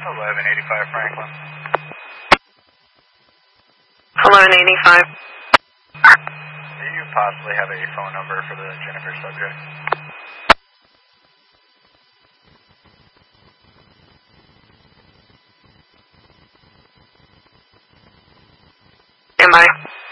1185 Franklin. 1185. Do you possibly have a phone number for the Jennifer subject? Am I?